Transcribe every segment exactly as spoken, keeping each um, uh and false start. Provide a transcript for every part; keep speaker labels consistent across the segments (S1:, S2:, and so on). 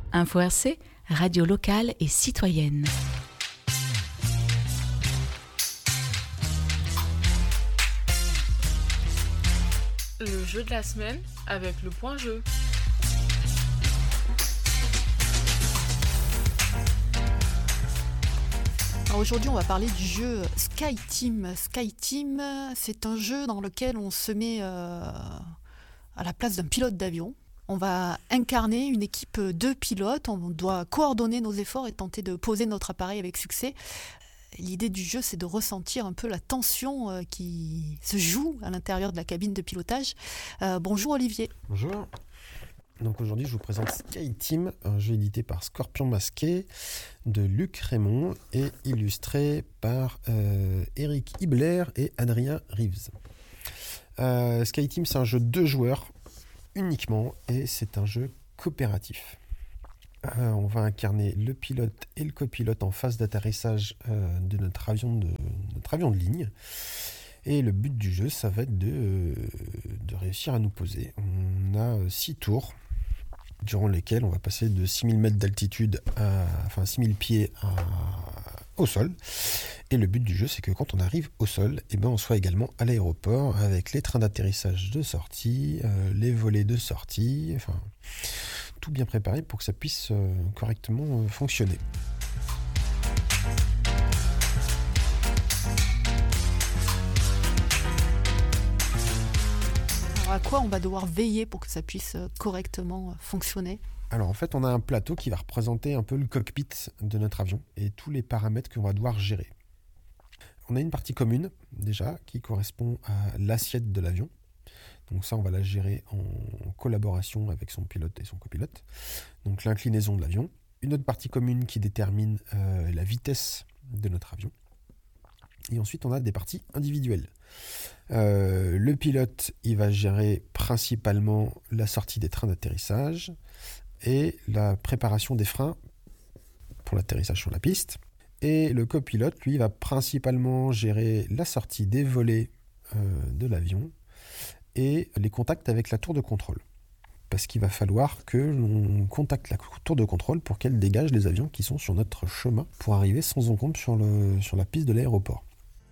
S1: Info R C, radio locale et citoyenne.
S2: Le jeu de la semaine avec le point jeu.
S3: Alors aujourd'hui, on va parler du jeu Sky Team. Sky Team, c'est un jeu dans lequel on se met euh, à la place d'un pilote d'avion. On va incarner une équipe de pilotes, on doit coordonner nos efforts et tenter de poser notre appareil avec succès. L'idée du jeu, c'est de ressentir un peu la tension qui se joue à l'intérieur de la cabine de pilotage. Euh, bonjour Olivier.
S4: Bonjour. Donc aujourd'hui, je vous présente Sky Team, un jeu édité par Scorpion Masqué de Luc Raymond et illustré par euh, Eric Hibler et Adrien Reeves. Euh, Sky Team, c'est un jeu de deux joueurs uniquement et c'est un jeu coopératif. Euh, on va incarner le pilote et le copilote en phase d'atterrissage euh, de notre avion de, notre avion de ligne. Et le but du jeu, ça va être de, euh, de réussir à nous poser. On a euh, six tours durant lesquels on va passer de six mille mètres d'altitude, à, enfin six mille pieds à, au sol. Et le but du jeu, c'est que quand on arrive au sol, eh ben, on soit également à l'aéroport avec les trains d'atterrissage de sortie, euh, les volets de sortie, enfin tout bien préparé pour que ça puisse euh, correctement euh, fonctionner.
S3: Alors à quoi on va devoir veiller pour que ça puisse correctement fonctionner ?
S4: Alors en fait, on a un plateau qui va représenter un peu le cockpit de notre avion et tous les paramètres qu'on va devoir gérer. On a une partie commune déjà qui correspond à l'assiette de l'avion. Donc ça, on va la gérer en collaboration avec son pilote et son copilote. Donc l'inclinaison de l'avion. Une autre partie commune qui détermine euh, la vitesse de notre avion. Et ensuite, on a des parties individuelles. Euh, le pilote, il va gérer principalement la sortie des trains d'atterrissage et la préparation des freins pour l'atterrissage sur la piste. Et le copilote, lui, va principalement gérer la sortie des volets euh, de l'avion et les contacts avec la tour de contrôle. Parce qu'il va falloir que l'on contacte la tour de contrôle pour qu'elle dégage les avions qui sont sur notre chemin pour arriver sans encombre sur, le, sur la piste de l'aéroport.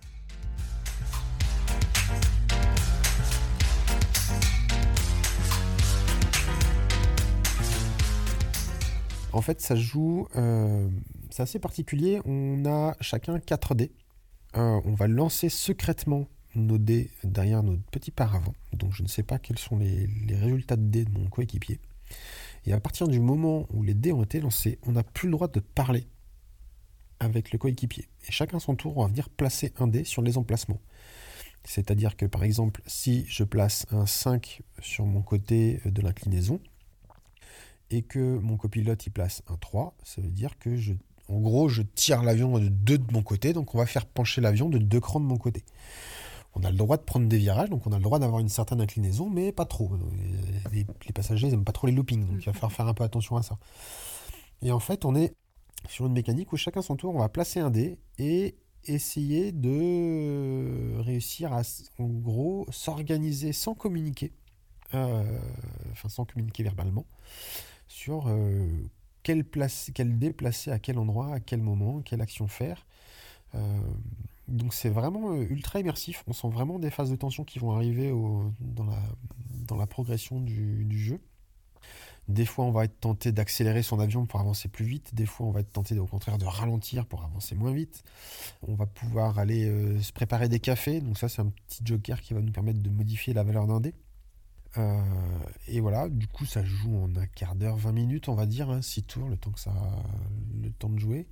S4: En fait, ça joue, euh, c'est assez particulier. On a chacun quatre dés. Euh, on va lancer secrètement nos dés derrière notre petit paravent. Donc je ne sais pas quels sont les, les résultats de dés de mon coéquipier. Et à partir du moment où les dés ont été lancés, on n'a plus le droit de parler avec le coéquipier. Et chacun son tour, on va venir placer un dé sur les emplacements. C'est-à-dire que par exemple, si je place un cinq sur mon côté de l'inclinaison, et que mon copilote y place un trois, ça veut dire que je, en gros, je tire l'avion de deux de mon côté, donc on va faire pencher l'avion de deux crans de mon côté. On a le droit de prendre des virages, donc on a le droit d'avoir une certaine inclinaison, mais pas trop. Les, les passagers n'aiment pas trop les loopings, donc il va falloir faire un peu attention à ça. Et en fait, on est sur une mécanique où chacun son tour, on va placer un dé et essayer de réussir à, en gros, s'organiser sans communiquer, euh, enfin sans communiquer verbalement, sur euh, quel, place, quel dé placer à quel endroit, à quel moment, quelle action faire. Euh, donc c'est vraiment euh, ultra immersif. On sent vraiment des phases de tension qui vont arriver au, dans, la, dans la progression du, du jeu. Des fois, on va être tenté d'accélérer son avion pour avancer plus vite. Des fois, on va être tenté au contraire de ralentir pour avancer moins vite. On va pouvoir aller euh, se préparer des cafés. Donc ça, c'est un petit joker qui va nous permettre de modifier la valeur d'un dé. Euh, et voilà, du coup ça joue en un quart d'heure, vingt minutes on va dire, hein, six tours, le temps que ça, le temps de jouer.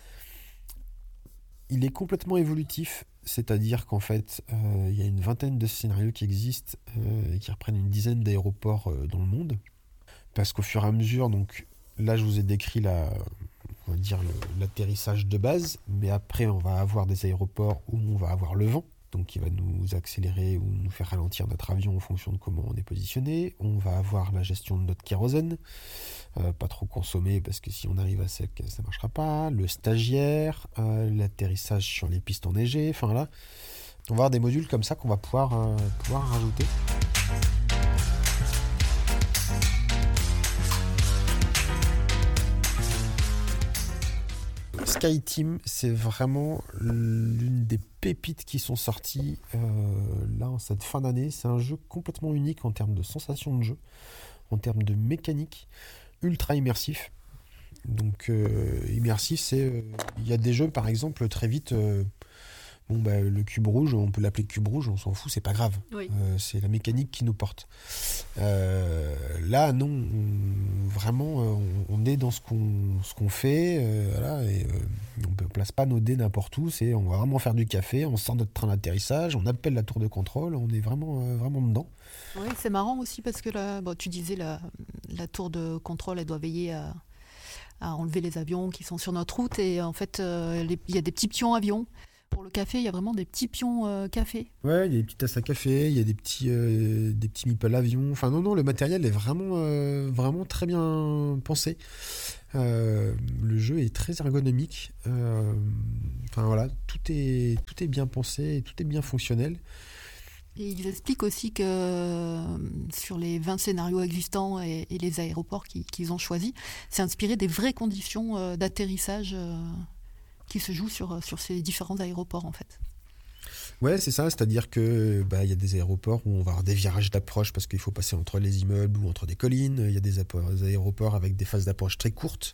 S4: Il est complètement évolutif, c'est-à-dire qu'en fait euh, il y a une vingtaine de scénarios qui existent euh, et qui reprennent une dizaine d'aéroports euh, dans le monde, parce qu'au fur et à mesure, donc là je vous ai décrit la, on va dire le, l'atterrissage de base, mais après on va avoir des aéroports où on va avoir le vent, donc qui va nous accélérer ou nous faire ralentir notre avion en fonction de comment on est positionné. On va avoir la gestion de notre kérosène, euh, pas trop consommer parce que si on arrive à sec, ça ne marchera pas. Le stagiaire, euh, l'atterrissage sur les pistes enneigées, enfin là, on va avoir des modules comme ça qu'on va pouvoir, euh, pouvoir rajouter. SkyTeam, c'est vraiment l'une des pépites qui sont sorties euh, là en cette fin d'année. C'est un jeu complètement unique en termes de sensation de jeu, en termes de mécanique, ultra immersif. Donc euh, immersif, c'est il euh, y a des jeux par exemple très vite. Euh, Bon, bah, le cube rouge, on peut l'appeler cube rouge, on s'en fout, c'est pas grave.
S3: Oui.
S4: Euh, c'est la mécanique qui nous porte. Euh, là, non, on, vraiment, on, on est dans ce qu'on, ce qu'on fait, euh, voilà, et euh, on ne place pas nos dés n'importe où. C'est, on va vraiment faire du café, on sort notre train d'atterrissage, on appelle la tour de contrôle, on est vraiment, euh, vraiment dedans.
S3: Oui, c'est marrant aussi parce que là, bon, tu disais la, la tour de contrôle, elle doit veiller à, à enlever les avions qui sont sur notre route, et en fait, euh, les, il y a des petits pions avions. Pour le café, il y a vraiment des petits pions euh, café.
S4: Ouais, il y a des petites tasses à café, il y a des petits, euh, des petits meeples avions. Enfin, non, non, le matériel est vraiment, euh, vraiment très bien pensé. Euh, le jeu est très ergonomique. Euh, enfin, voilà, tout est, tout est bien pensé, et tout est bien fonctionnel.
S3: Et ils expliquent aussi que euh, sur les vingt scénarios existants et, et les aéroports qui, qu'ils ont choisis, c'est inspiré des vraies conditions euh, d'atterrissage euh, qui se joue sur, sur ces différents aéroports en fait.
S4: Ouais, c'est ça, c'est-à-dire que bah, y a des aéroports où on va avoir des virages d'approche parce qu'il faut passer entre les immeubles ou entre des collines. Il y a des, apo- des aéroports avec des phases d'approche très courtes.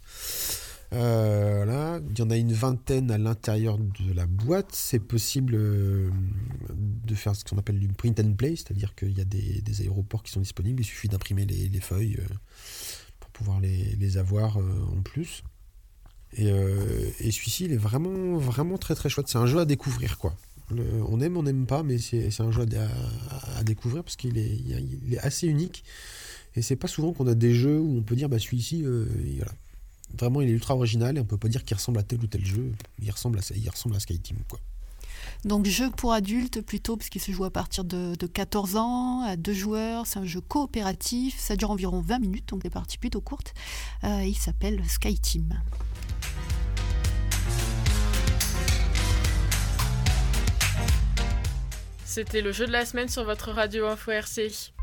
S4: Euh, là, il y en a une vingtaine à l'intérieur de la boîte. C'est possible euh, de faire ce qu'on appelle du print and play, c'est-à-dire qu'il y a des, des aéroports qui sont disponibles. Il suffit d'imprimer les, les feuilles euh, pour pouvoir les, les avoir euh, en plus. Et, euh, et celui-ci, il est vraiment, vraiment très très chouette. C'est un jeu à découvrir, quoi. Le, on aime, on n'aime pas, mais c'est, c'est un jeu à, à, à découvrir parce qu'il est, il est assez unique. Et c'est pas souvent qu'on a des jeux où on peut dire, bah celui-ci, euh, il, voilà. Vraiment, il est ultra original et on peut pas dire qu'il ressemble à tel ou tel jeu. Il ressemble à, il ressemble à SkyTeam, quoi.
S3: Donc jeu pour adultes plutôt, puisqu'il se joue à partir de, de quatorze ans, à deux joueurs. C'est un jeu coopératif, ça dure environ vingt minutes, donc des parties plutôt courtes. Euh, il s'appelle SkyTeam.
S2: C'était le jeu de la semaine sur votre radio Info R C.